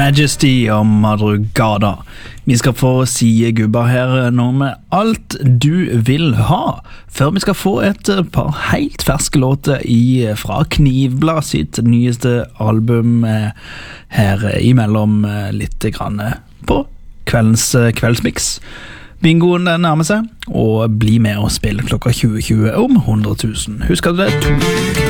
Majesty og Madrugada. Vi skal få si gubba her nå med alt du vil ha, før vi skal få et par helt ferske låter fra Knivblad sitt nyeste album her imellom litt grann på kveldsmix. Bingoen nærmer seg, og bli med og spill klokka 20:20 om 100 000. Husk at det er 2